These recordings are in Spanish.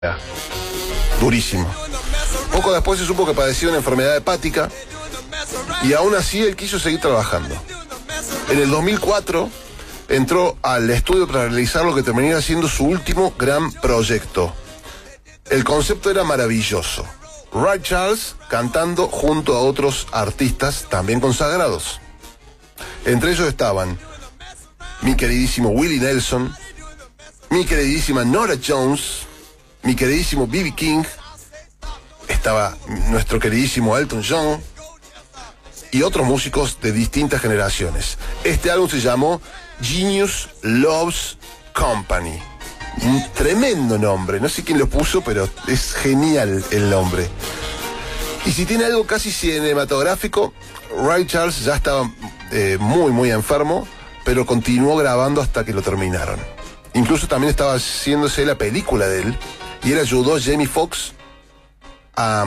Durísimo. Poco después se supo que padecía una enfermedad hepática y aún así él quiso seguir trabajando. En el 2004 entró al estudio para realizar lo que terminaría siendo su último gran proyecto. El concepto era maravilloso. Ray Charles cantando junto a otros artistas también consagrados. Entre ellos estaban mi queridísimo Willie Nelson, mi queridísima Norah Jones, mi queridísimo B.B. King, estaba nuestro queridísimo Elton John y otros músicos de distintas generaciones. Este álbum se llamó Genius Loves Company. Un tremendo nombre, no sé quién lo puso, pero es genial el nombre. Y si tiene algo casi cinematográfico, Ray Charles ya estaba muy enfermo, pero continuó grabando hasta que lo terminaron. Incluso también estaba haciéndose la película de él, y él ayudó a Jamie Foxx a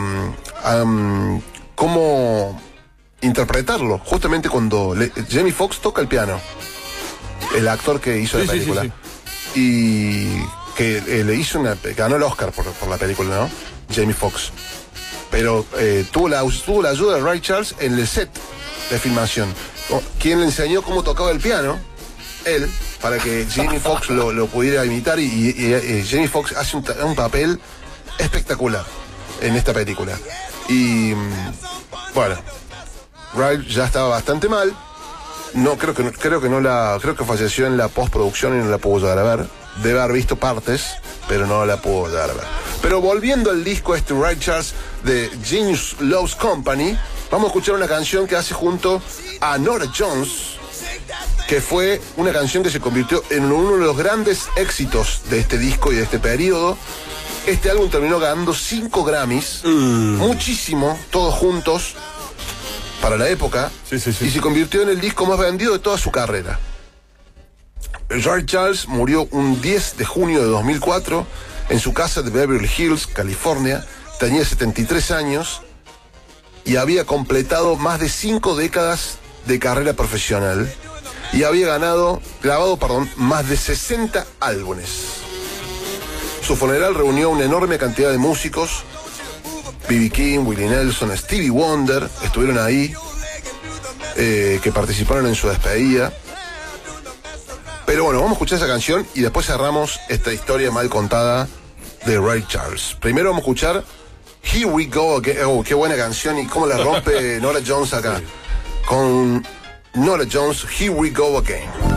cómo interpretarlo, justamente cuando Jamie Foxx toca el piano, el actor que hizo la película. Sí. Y que le hizo ganó el Oscar por la película, ¿no? Jamie Foxx. Pero tuvo la ayuda de Ray Charles en el set de filmación. Quien le enseñó cómo tocaba el piano, él, para que Jamie Foxx lo pudiera imitar, y Jamie Foxx hace un papel espectacular en esta película. Y bueno, Ray ya estaba bastante mal. Creo que falleció en la postproducción y no la pudo llegar a ver. Debe haber visto partes, pero no la pudo llegar a ver. Pero volviendo al disco Ray Charles de Genius Loves Company, vamos a escuchar una canción que hace junto a Norah Jones, que fue una canción que se convirtió en uno de los grandes éxitos de este disco y de este periodo. Este álbum terminó ganando 5 Grammys, muchísimo, todos juntos, para la época, y se convirtió en el disco más vendido de toda su carrera. Ray Charles murió un 10 de junio de 2004 en su casa de Beverly Hills, California. Tenía 73 años y había completado más de 5 décadas de carrera profesional y había grabado más de 60 álbumes. Su funeral reunió una enorme cantidad de músicos. B.B. King, Willie Nelson, Stevie Wonder estuvieron ahí, que participaron en su despedida. Pero bueno, vamos a escuchar esa canción y después cerramos esta historia mal contada de Ray Charles. Primero vamos a escuchar Here We Go Again. Oh, qué buena canción, y cómo la rompe Norah Jones acá. Con Norah Jones, Here We Go Again.